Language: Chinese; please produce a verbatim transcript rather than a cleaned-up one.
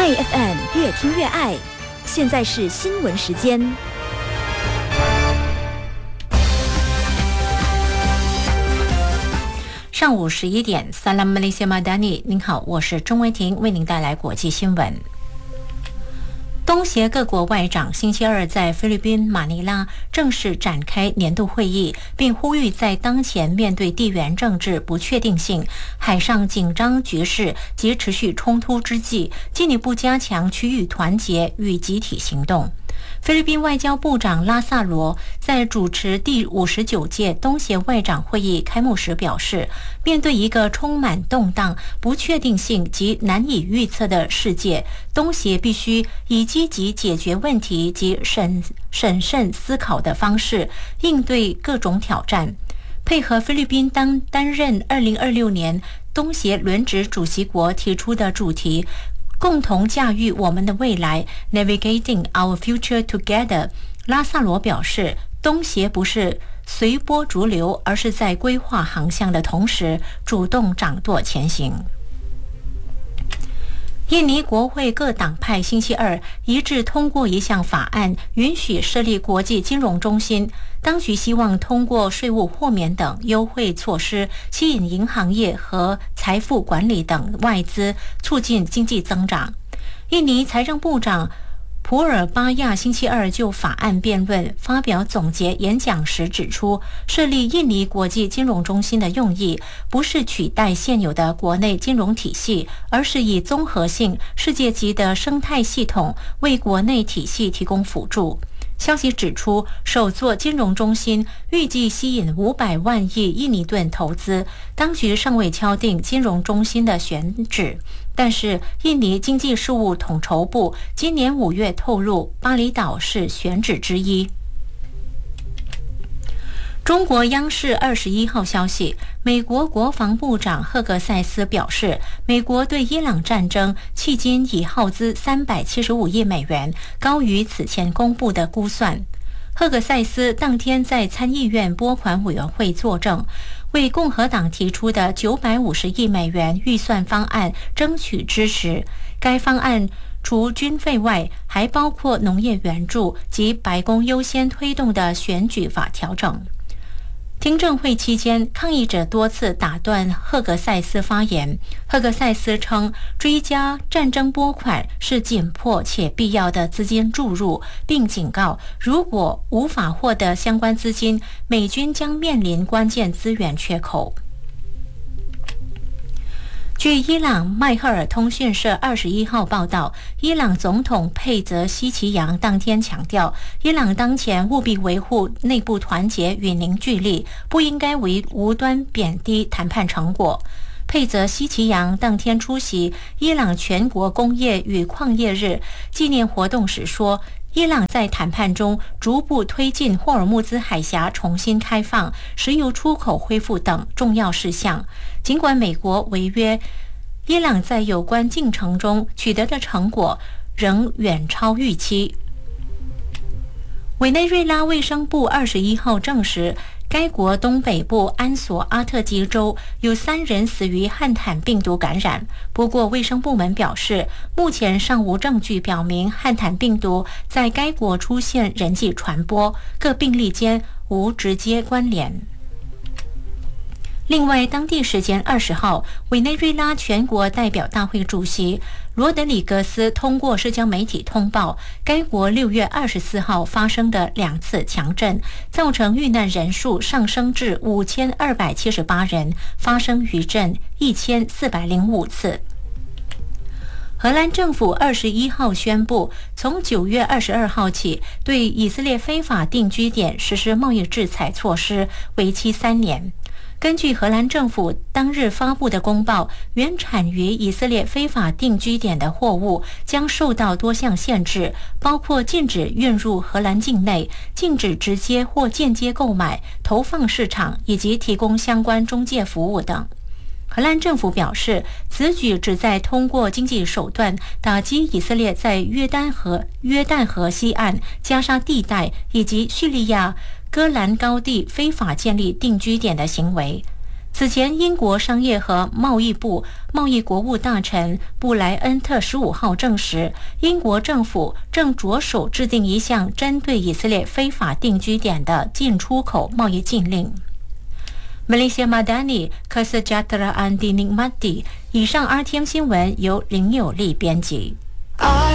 爱 F M 越听越爱，现在是新闻时间。 上午十一点 Salam Malaysia Madani， 您好，我是钟维婷，为您带来国际新闻。东协各国外长星期二在菲律宾马尼拉正式展开年度会议，并呼吁在当前面对地缘政治不确定性、海上紧张局势及持续冲突之际，进一步加强区域团结与集体行动。菲律宾外交部长拉萨罗在主持第五十九届东协外长会议开幕时表示，面对一个充满动荡、不确定性及难以预测的世界，东协必须以积极解决问题及审审慎思考的方式应对各种挑战，配合菲律宾当担任二零二六年东协轮值主席国提出的主题，共同驾驭我们的未来 Navigating our future together。 拉萨罗表示，东协不是随波逐流，而是在规划航向的同时主动掌舵前行。印尼国会各党派星期二一致通过一项法案，允许设立国际金融中心。当局希望通过税务豁免等优惠措施，吸引银行业和财富管理等外资，促进经济增长。印尼财政部长普尔巴亚星期二就法案辩论发表总结演讲时指出，设立印尼国际金融中心的用意不是取代现有的国内金融体系，而是以综合性、世界级的生态系统为国内体系提供辅助。消息指出，首座金融中心预计吸引五百万亿印尼盾投资，当局尚未敲定金融中心的选址。但是印尼经济事务统筹部今年五月透露，巴厘岛是选址之一。中国央视二十一号消息，美国国防部长赫格塞斯表示，美国对伊朗战争迄今已耗资三百七十五亿美元，高于此前公布的估算。赫格塞斯当天在参议院拨款委员会作证，为共和党提出的九百五十亿美元预算方案争取支持。该方案除军费外，还包括农业援助及白宫优先推动的选举法调整。听证会期间，抗议者多次打断赫格塞斯发言。赫格塞斯称，追加战争拨款是紧迫且必要的资金注入，并警告，如果无法获得相关资金，美军将面临关键资源缺口。据伊朗迈赫尔通讯社二十一号报道，伊朗总统佩泽西奇扬当天强调，伊朗当前务必维护内部团结与凝聚力，不应该为无端贬低谈判成果。佩泽西奇扬当天出席伊朗全国工业与矿业日纪念活动时说，伊朗在谈判中逐步推进霍尔木兹海峡重新开放、石油出口恢复等重要事项。尽管美国违约，伊朗在有关进程中取得的成果仍远超预期。委内瑞拉卫生部二十一号证实，该国东北部安索阿特吉州有三人死于汉坦病毒感染。不过，卫生部门表示，目前尚无证据表明汉坦病毒在该国出现人际传播，各病例间无直接关联。另外，当地时间二十号，委内瑞拉全国代表大会主席罗德里格斯通过社交媒体通报，该国六月二十四号发生的两次强震，造成遇难人数上升至五千二百七十八人，发生余震一千四百零五次。荷兰政府二十一号宣布，从九月二十二号起，对以色列非法定居点实施贸易制裁措施，为期三年。根据荷兰政府当日发布的公报，原产于以色列非法定居点的货物将受到多项限制，包括禁止运入荷兰境内、禁止直接或间接购买、投放市场以及提供相关中介服务等。荷兰政府表示，此举旨在通过经济手段打击以色列在约旦河、约旦河西岸、加沙地带以及叙利亚戈兰高地非法建立定居点的行为。 此前，英国商业和贸易部贸易国务大臣布莱恩特十五号证实，英国政府正着手制定一项针对以色列非法定居点的进出口贸易禁令。Malaysia Madani Kesejahteraan Dinikmati。以上 R T M 新闻由林有利编辑。